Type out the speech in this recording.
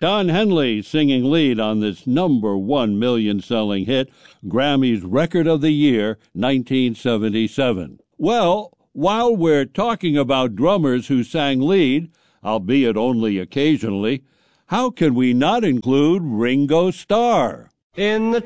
Don Henley singing lead on this #1 million-selling hit, Grammy's Record of the Year, 1977. Well, while we're talking about drummers who sang lead, albeit only occasionally, how can we not include Ringo Starr? In the